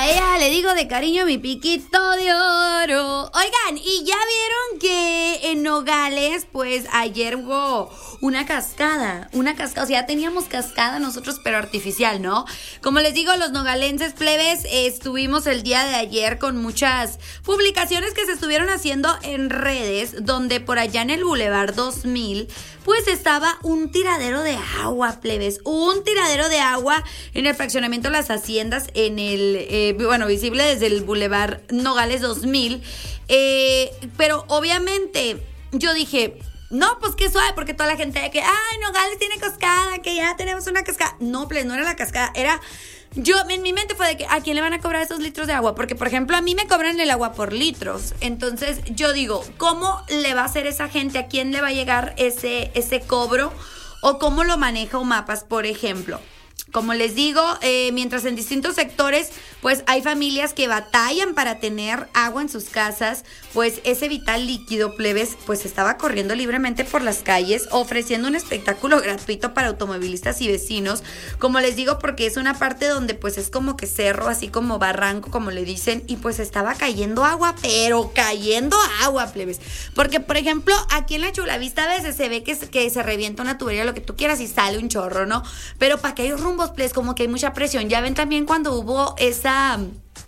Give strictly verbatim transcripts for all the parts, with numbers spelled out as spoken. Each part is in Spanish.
A ella le digo de cariño mi piquito de oro. Oigan, y ya vieron que en Nogales, pues ayer hubo una cascada, una cascada, o sea, ya teníamos cascada nosotros, pero artificial, ¿no? Como les digo, los nogalenses plebes, eh, estuvimos el día de ayer con muchas publicaciones que se estuvieron haciendo en redes, donde por allá en el Boulevard dos mil, pues estaba un tiradero de agua, plebes, un tiradero de agua en el fraccionamiento Las Haciendas, en el, eh, bueno, visible desde el Boulevard Nogales dos mil, eh, pero obviamente yo dije, no, pues qué suave, porque toda la gente de que, ay, Nogales tiene cascada, que ya tenemos una cascada. No, plebes, no era la cascada, era... Yo, en mi mente fue de que, ¿a quién le van a cobrar esos litros de agua? Porque, por ejemplo, a mí me cobran el agua por litros. Entonces, yo digo, ¿cómo le va a hacer esa gente? ¿A quién le va a llegar ese, ese cobro? ¿O cómo lo maneja Omapas, por ejemplo? Como les digo, eh, mientras en distintos sectores, pues hay familias que batallan para tener agua en sus casas, pues ese vital líquido, plebes, pues estaba corriendo libremente por las calles, ofreciendo un espectáculo gratuito para automovilistas y vecinos. Como les digo, porque es una parte donde pues es como que cerro, así como barranco, como le dicen, y pues estaba cayendo agua, pero cayendo agua, plebes. Porque, por ejemplo, aquí en la Chulavista a veces se ve que, que se revienta una tubería, lo que tú quieras, y sale un chorro, ¿no? Pero para aquellos rumbos, plebes, como que hay mucha presión. Ya ven también cuando hubo esa,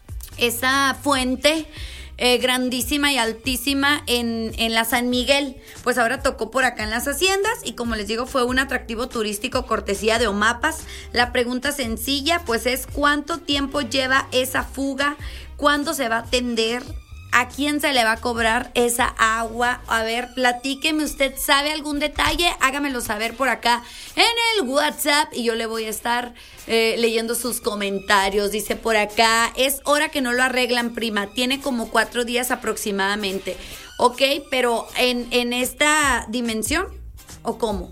esa fuente eh, grandísima y altísima en, en la San Miguel, pues ahora tocó por acá en Las Haciendas, y como les digo, fue un atractivo turístico cortesía de Omapas. La pregunta sencilla pues es, ¿cuánto tiempo lleva esa fuga? ¿Cuándo se va a atender? ¿A quién se le va a cobrar esa agua? A ver, platíqueme, ¿usted sabe algún detalle? Hágamelo saber por acá en el WhatsApp y yo le voy a estar eh, leyendo sus comentarios. Dice por acá, es hora que no lo arreglan, prima. Tiene como cuatro días aproximadamente. Ok, pero ¿en, en esta dimensión o cómo?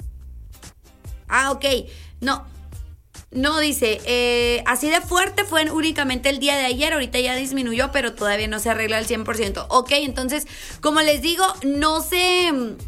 Ah, ok, no. No, dice, eh, así de fuerte fue únicamente el día de ayer, ahorita ya disminuyó, pero todavía no se arregla al cien por ciento. Ok, entonces, como les digo, no sé,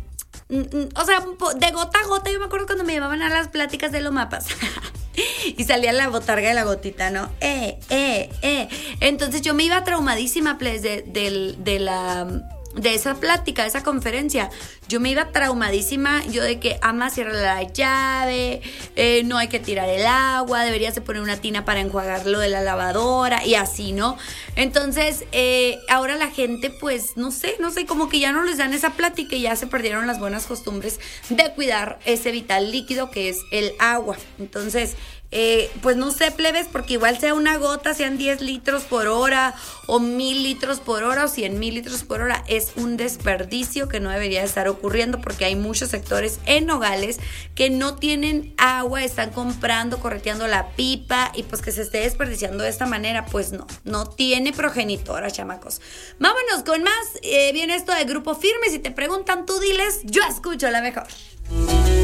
o sea, de gota a gota, yo me acuerdo cuando me llevaban a las pláticas de los mapas y salía la botarga de la gotita, ¿no? Eh, eh, eh. Entonces yo me iba traumadísima, pues, de, de, de la... de esa plática, de esa conferencia. Yo me iba traumadísima, yo de que ama cierra la llave, eh, no hay que tirar el agua, deberías de poner una tina para enjuagarlo de la lavadora y así, ¿no? Entonces, eh, ahora la gente, pues, no sé, no sé, como que ya no les dan esa plática y ya se perdieron las buenas costumbres de cuidar ese vital líquido que es el agua. Entonces, Eh, pues no sé, plebes, porque igual sea una gota, sean diez litros por hora o mil litros por hora o cien mil litros por hora, es un desperdicio que no debería estar ocurriendo, porque hay muchos sectores en Nogales que no tienen agua, están comprando, correteando la pipa, y pues que se esté desperdiciando de esta manera, pues no, no tiene progenitora, chamacos. Vámonos con más, eh, viene esto de Grupo Firme. Si te preguntan, tú diles, yo escucho la mejor.